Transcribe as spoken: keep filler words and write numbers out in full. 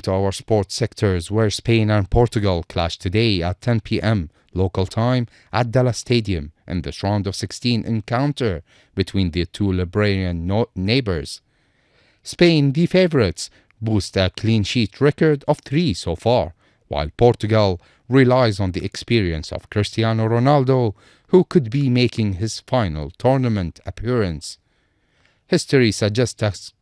to our sports sectors, where Spain and Portugal clash today at ten p m local time at Dallas Stadium in this round of sixteen encounter between the two Liberian no neighbors. Spain, the favorites, boast a clean sheet record of three so far, while Portugal relies on the experience of Cristiano Ronaldo, who could be making his final tournament appearance. History suggests a